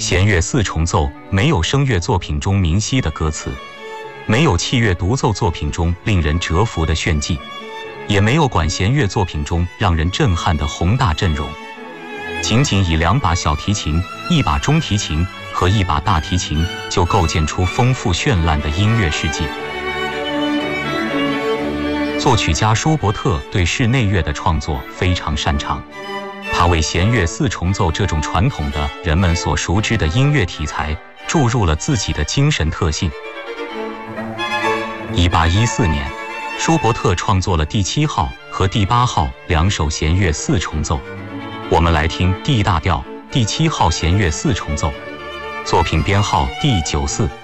弦乐四重奏没有声乐作品中明晰的歌词，没有器乐独奏作品中令人折服的炫技，也没有管弦乐作品中让人震撼的宏大阵容。仅仅以2把小提琴、1把中提琴和1把大提琴，就构建出丰富绚烂的音乐世界。作曲家舒伯特对室内乐的创作非常擅长，他为弦乐四重奏这种传统的人们所熟知的音乐题材注入了自己的精神特性。1814年，舒伯特创作了第7号和第8号2首弦乐四重奏。我们来听 D 大调第7号弦乐四重奏，作品编号第94。